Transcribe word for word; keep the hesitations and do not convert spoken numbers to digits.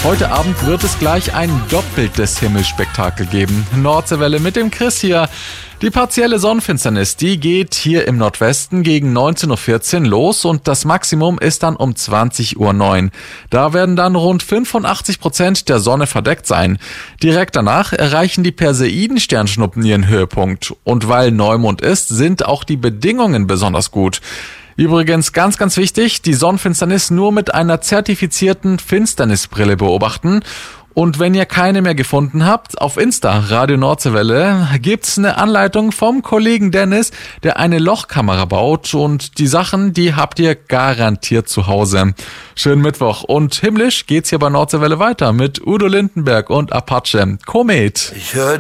Heute Abend wird es gleich ein doppeltes Himmelsspektakel geben. Nordseewelle mit dem Chris hier. Die partielle Sonnenfinsternis, die geht hier im Nordwesten gegen neunzehn Uhr vierzehn los und das Maximum ist dann um zwanzig Uhr neun. Da werden dann rund fünfundachtzig Prozent der Sonne verdeckt sein. Direkt danach erreichen die Perseiden-Sternschnuppen ihren Höhepunkt. Und weil Neumond ist, sind auch die Bedingungen besonders gut. Übrigens ganz, ganz wichtig, die Sonnenfinsternis nur mit einer zertifizierten Finsternisbrille beobachten. Und wenn ihr keine mehr gefunden habt, auf Insta, Radio Nordseewelle, gibt's eine Anleitung vom Kollegen Dennis, der eine Lochkamera baut. Und die Sachen, die habt ihr garantiert zu Hause. Schönen Mittwoch. Und himmlisch geht's hier bei Nordseewelle weiter mit Udo Lindenberg und Apache. Komet. Ich hör